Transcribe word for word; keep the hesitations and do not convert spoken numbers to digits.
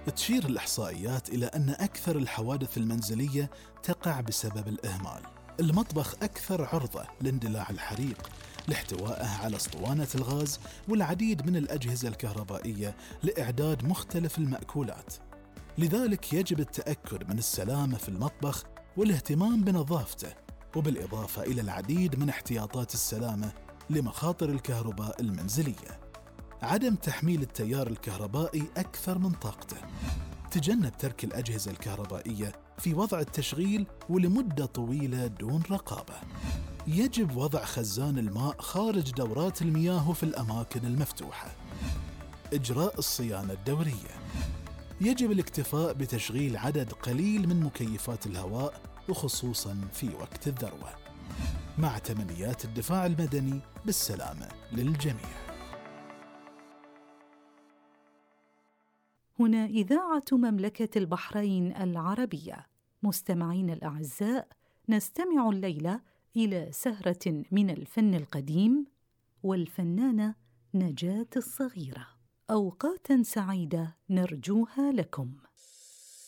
تشير الإحصائيات إلى أن أكثر الحوادث المنزلية تقع بسبب الإهمال. المطبخ أكثر عرضة لاندلاع الحريق لاحتوائه على اسطوانة الغاز والعديد من الأجهزة الكهربائية لإعداد مختلف المأكولات. لذلك يجب التأكد من السلامة في المطبخ والاهتمام بنظافته، وبالإضافة إلى العديد من احتياطات السلامة لمخاطر الكهرباء المنزلية. عدم تحميل التيار الكهربائي أكثر من طاقته. تجنب ترك الأجهزة الكهربائية في وضع التشغيل ولمدة طويلة دون رقابة. يجب وضع خزان الماء خارج دورات المياه في الأماكن المفتوحة. إجراء الصيانة الدورية. يجب الاكتفاء بتشغيل عدد قليل من مكيفات الهواء وخصوصاً في وقت الذروة. مع تمنيات الدفاع المدني بالسلامة للجميع. هنا إذاعة مملكة البحرين العربية. مستمعين الأعزاء، نستمع الليلة إلى سهرة من الفن القديم والفنانة نجاة الصغيرة. أوقاتاً سعيدة نرجوها لكم.